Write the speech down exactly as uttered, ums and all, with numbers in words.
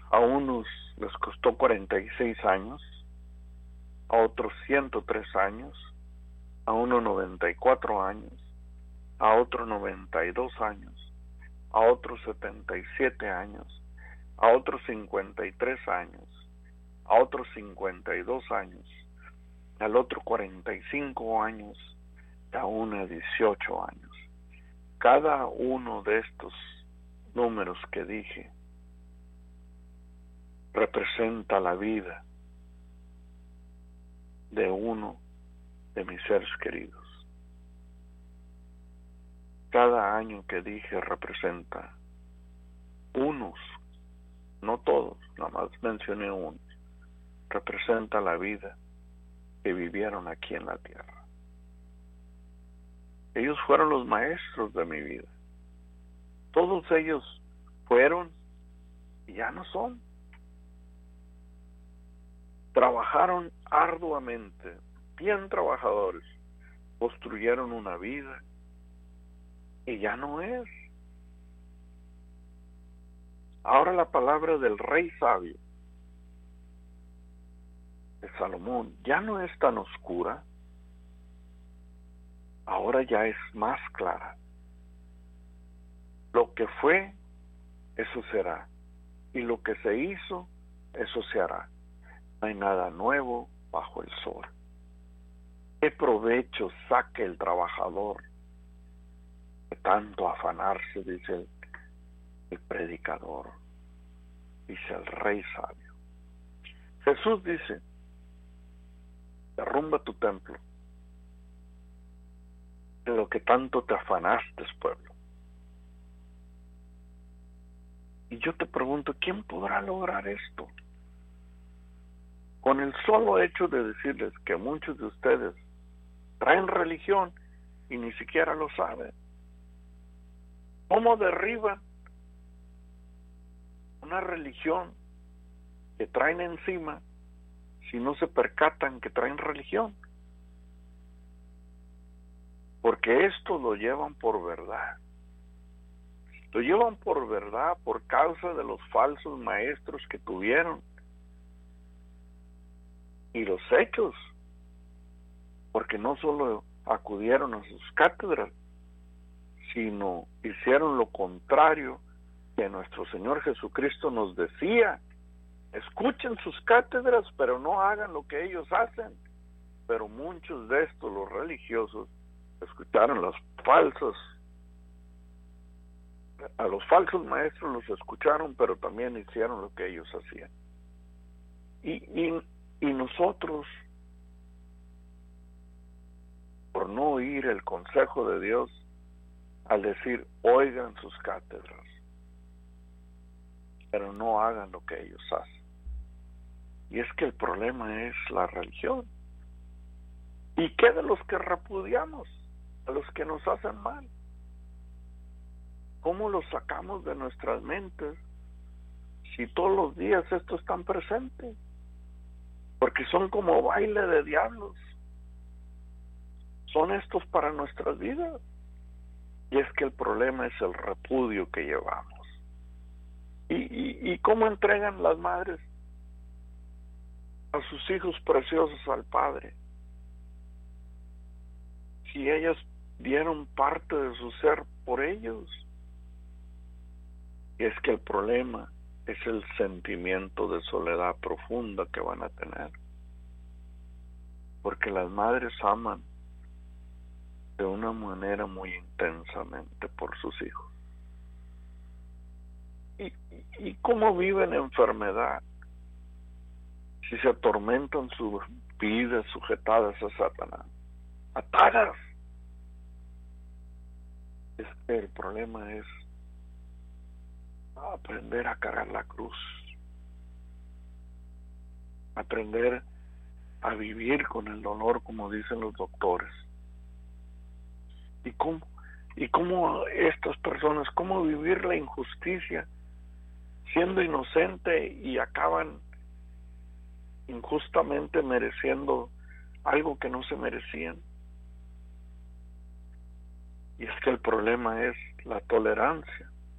A unos les costó cuarenta y seis años, a otros ciento tres años, a uno noventa y cuatro años, a otro noventa y dos años, a otros setenta y siete años, a otros cincuenta y tres años, a otros cincuenta y dos años, al otro cuarenta y cinco años, a uno dieciocho años. Cada uno de estos números que dije representa la vida de uno de mis seres queridos. Cada año que dije representa unos, no todos, nada más mencioné unos, representa la vida que vivieron aquí en la tierra. Ellos fueron los maestros de mi vida. Todos ellos fueron y ya no son. Trabajaron arduamente, bien trabajadores, construyeron una vida y ya no es. Ahora la palabra del rey sabio, de Salomón, ya no es tan oscura, ahora ya es más clara. Lo que fue, eso será, y lo que se hizo, eso se hará. No hay nada nuevo bajo el sol. ¿Qué provecho saque el trabajador de tanto afanarse? Dice el, el predicador, dice el rey sabio. Jesús dice: derrumba tu templo, de lo que tanto te afanaste, pueblo. Y yo te pregunto, ¿quién podrá lograr esto? Con el solo hecho de decirles que muchos de ustedes traen religión y ni siquiera lo saben. ¿Cómo derriban una religión que traen encima si no se percatan que traen religión? Porque esto lo llevan por verdad. Lo llevan por verdad por causa de los falsos maestros que tuvieron. Y los hechos, porque no solo acudieron a sus cátedras, sino hicieron lo contrario que nuestro Señor Jesucristo nos decía: escuchen sus cátedras, pero no hagan lo que ellos hacen. Pero muchos de estos, los religiosos, escucharon los falsos, a los falsos maestros los escucharon, pero también hicieron lo que ellos hacían. Y, y, y nosotros, por no oír el consejo de Dios, al decir, oigan sus cátedras, pero no hagan lo que ellos hacen. Y es que el problema es la religión. ¿Y qué de los que repudiamos? A los que nos hacen mal. ¿Cómo los sacamos de nuestras mentes si todos los días estos están presentes? Porque son como baile de diablos. Son estos para nuestras vidas. Y es que el problema es el repudio que llevamos. ¿Y, y, y cómo entregan las madres a sus hijos preciosos al Padre? Si ellas dieron parte de su ser por ellos. Y es que el problema es el sentimiento de soledad profunda que van a tener. Porque las madres aman de una manera muy intensamente por sus hijos. ¿Y, y, y cómo viven enfermedad si se atormentan sus vidas sujetadas a Satanás? Atadas. Es que el problema es aprender a cargar la cruz, aprender a vivir con el dolor, como dicen los doctores. Y cómo, y cómo estas personas, cómo vivir la injusticia siendo inocente y acaban injustamente mereciendo algo que no se merecían. Y es que el problema es la tolerancia.